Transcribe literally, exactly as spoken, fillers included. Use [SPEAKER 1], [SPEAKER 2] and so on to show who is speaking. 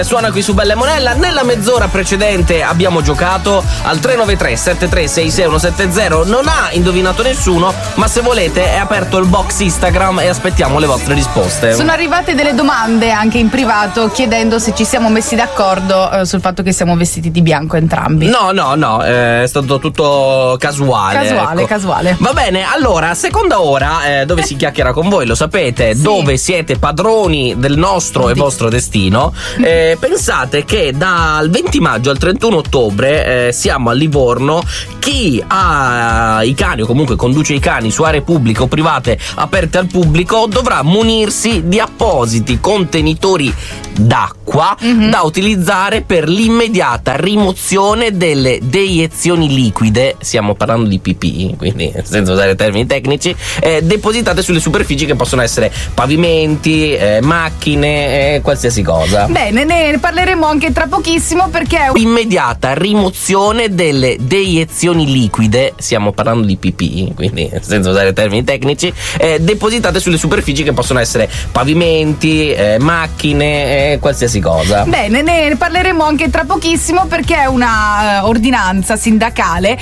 [SPEAKER 1] Suona qui su Bella e Monella. Nella mezz'ora precedente abbiamo giocato al tre nove tre sette tre sei sei uno sette zero. Non ha indovinato nessuno, ma se volete è aperto il box Instagram e aspettiamo le vostre risposte.
[SPEAKER 2] Sono arrivate delle domande anche in privato chiedendo se ci siamo messi d'accordo eh, sul fatto che siamo vestiti di bianco entrambi.
[SPEAKER 1] No, no, no, eh, è stato tutto casuale.
[SPEAKER 2] Casuale,
[SPEAKER 1] ecco.
[SPEAKER 2] casuale.
[SPEAKER 1] Va bene, allora, seconda ora eh, dove si chiacchiera con voi, lo sapete,
[SPEAKER 2] Sì.
[SPEAKER 1] dove siete padroni del nostro e vostro destino. Eh, pensate che dal venti maggio al trentuno ottobre eh, siamo a Livorno. Chi ha i cani o comunque conduce i cani su aree pubbliche o private aperte al pubblico dovrà munirsi di appositi contenitori d'acqua mm-hmm. da utilizzare per l'immediata rimozione delle deiezioni liquide, stiamo parlando di pipì, quindi senza usare termini tecnici, eh, depositate sulle superfici che possono essere pavimenti, eh, macchine, eh, qualsiasi cosa.
[SPEAKER 2] Bene, ne parleremo anche tra pochissimo perché è
[SPEAKER 1] immediata rimozione delle deiezioni liquide, stiamo parlando di pipì, quindi senza usare termini tecnici, eh, depositate sulle superfici che possono essere pavimenti, eh, macchine, eh, qualsiasi cosa.
[SPEAKER 2] Bene, ne parleremo anche tra pochissimo perché è una uh, ordinanza sindacale